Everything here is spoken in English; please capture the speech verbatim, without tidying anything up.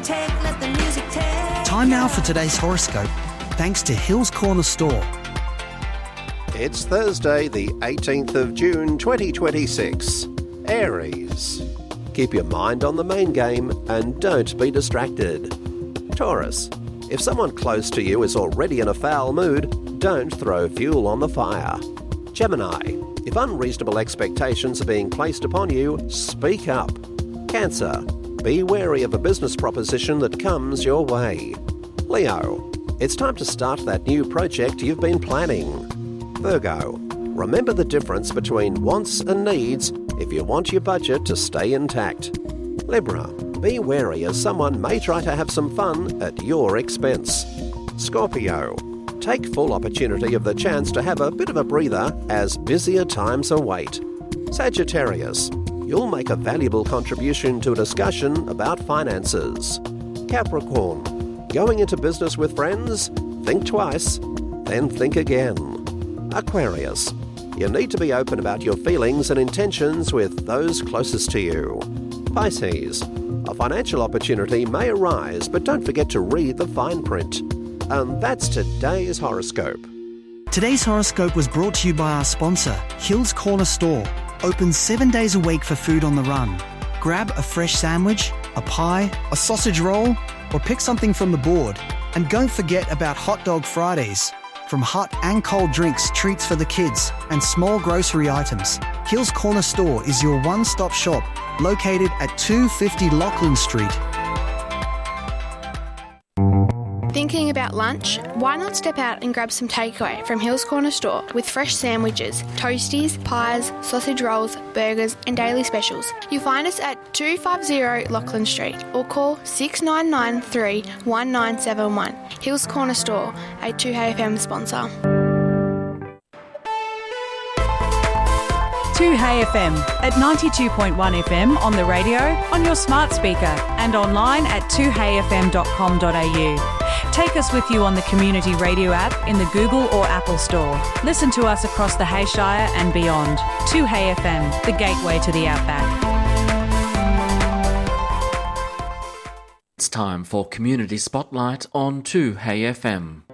take, let the music take. Time now for today's horoscope, thanks to Hills Corner Store. It's Thursday, the eighteenth of June, twenty twenty-six. Aries. Keep your mind on the main game and don't be distracted. Taurus. If someone close to you is already in a foul mood, don't throw fuel on the fire. Gemini. If unreasonable expectations are being placed upon you, speak up. Cancer. Be wary of a business proposition that comes your way. Leo. It's time to start that new project you've been planning. Virgo. Remember the difference between wants and needs if you want your budget to stay intact. Libra. Be wary as someone may try to have some fun at your expense. Scorpio. Take full opportunity of the chance to have a bit of a breather as busier times await. Sagittarius. You'll make a valuable contribution to a discussion about finances. Capricorn. Going into business with friends? Think twice, then think again. Aquarius. You need to be open about your feelings and intentions with those closest to you. Pisces. A financial opportunity may arise, but don't forget to read the fine print. And that's today's horoscope. Today's horoscope was brought to you by our sponsor, Hills Corner Store. Open seven days a week for food on the run. Grab a fresh sandwich, a pie, a sausage roll, or pick something from the board. And don't forget about Hot Dog Fridays. From hot and cold drinks, treats for the kids, and small grocery items, Hills Corner Store is your one-stop shop, located at two fifty Lachlan Street. Thinking about lunch? Why not step out and grab some takeaway from Hills Corner Store with fresh sandwiches, toasties, pies, sausage rolls, burgers and daily specials. You'll find us at two fifty Lachlan Street or call six nine nine three, one nine seven one. Hills Corner Store, a two H F M sponsor. two H F M at ninety-two point one F M on the radio, on your smart speaker and online at two H F M dot com dot A U. Take us with you on the Community Radio app in the Google or Apple Store. Listen to us across the Hayshire and beyond. two H F M, the gateway to the outback. It's time for Community Spotlight on two H F M.